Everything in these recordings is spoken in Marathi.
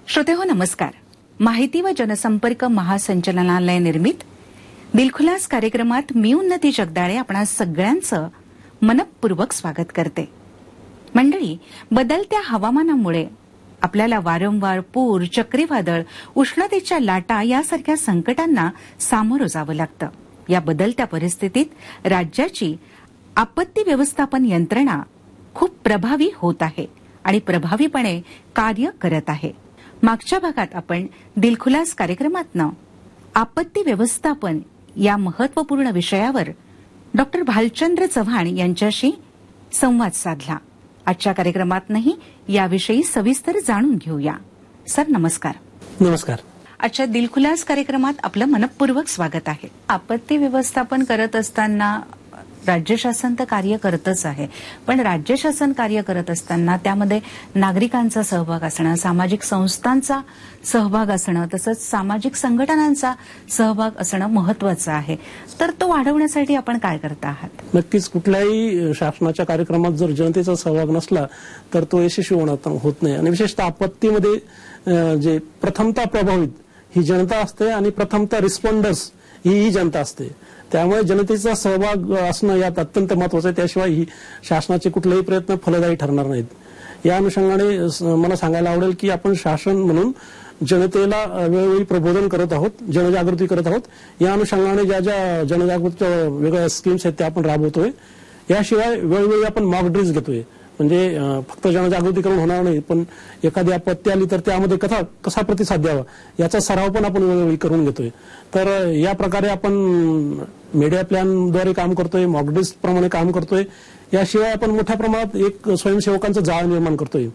श्रोतेहो नमस्कार. माहिती व जनसंपर्क महासंचालनालय निर्मित दिलखुलास कार्यक्रमात मी उन्नती जगदाळे आपणा सगळ्यांचं मनपूर्वक स्वागत करते. मंडळी, बदलत्या हवामानामुळे आपल्याला वारंवार पूर, चक्रीवादळ, उष्णतेच्या लाटा यासारख्या संकटांना सामोरं जावं लागतं. या बदलत्या परिस्थितीत राज्याची आपत्ती व्यवस्थापन यंत्रणा खूप प्रभावी होत आहे आणि प्रभावीपणे कार्य करत आहे. मागच्या भागात आपण दिलखुलास कार्यक्रमातनं आपत्ती व्यवस्थापन या महत्वपूर्ण विषयावर डॉक्टर भालचंद्र चव्हाण यांच्याशी संवाद साधला. आजच्या कार्यक्रमातनंही याविषयी सविस्तर जाणून घेऊया. सर नमस्कार. नमस्कार. आजच्या दिलखुलास कार्यक्रमात आपलं मनपूर्वक स्वागत आहे. आपत्ती व्यवस्थापन करत असताना राज्य शासन तर कार्य करतच आहे, पण राज्य शासन कार्य करत असताना त्यामध्ये नागरिकांचा सहभाग असणं, सामाजिक संस्थांचा सहभाग असणं, तसंच सामाजिक संघटनांचा सहभाग असणं महत्वाचं आहे. तर तो वाढवण्यासाठी आपण काय करत आहात? नक्कीच कुठल्याही शासनाच्या कार्यक्रमात जर जनतेचा सहभाग नसला तर तो यशस्वी होत नाही. आणि विशेषतः आपत्तीमध्ये जे प्रथमतः प्रभावित ही जनता असते आणि प्रथमतः रिस्पॉन्डर्स ही जनता असते. त्यामुळे जनतेचा सहभाग असणं यात अत्यंत महत्वाचं आहे. त्याशिवाय ही शासनाचे कुठलेही प्रयत्न फलदायी ठरणार नाहीत. या अनुषंगाने मला सांगायला आवडेल की आपण शासन म्हणून जनतेला वेळोवेळी प्रबोधन करत आहोत, जनजागृती करत आहोत. या अनुषंगाने ज्या ज्या जनजागृतीच्या वेगळ्या स्कीम्स आहेत त्या आपण राबवतोय. याशिवाय वेळोवेळी आपण मॉक ड्रिल्स घेतोय. म्हणजे फक्त जनजागृती करून होणार नाही, पण एखादी आपत्ती आली तर त्यामध्ये कसा प्रतिसाद द्यावा याचा सराव पण आपण वेळोवेळी करून घेतोय. तर या प्रकारे आपण मीडिया प्लॅनद्वारे काम करतोय, मॉक ड्रिल्स प्रमाणे काम करतोय. याशिवाय आपण मोठ्या प्रमाणात एक स्वयंसेवकांचं जाळ निर्माण करतोय.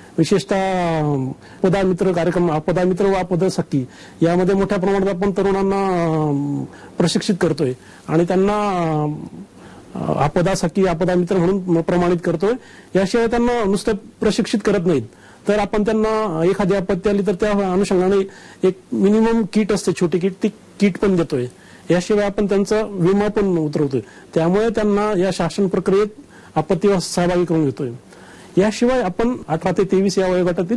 विशेषतः आपदा मित्र कार्यक्रम, आपदा मित्र व आपदा सखी यामध्ये मोठ्या प्रमाणात आपण तरुणांना प्रशिक्षित करतोय आणि त्यांना आपदा सखी, आपदा मित्र म्हणून प्रमाणित करतोय. याशिवाय त्यांना नुसतं प्रशिक्षित करत नाहीत, तर आपण त्यांना एखादी आपत्ती आली तर त्या अनुषंगाने एक मिनिमम किट असते, छोटी किट, ती किट पण देतोय. याशिवाय आपण त्यांचा विमा पण उतरवतोय. त्यामुळे त्यांना या शासन प्रक्रियेत आपत्तीवर सहभागी करून घेतोय. याशिवाय आपण 18 ते 23 या वयोगटातील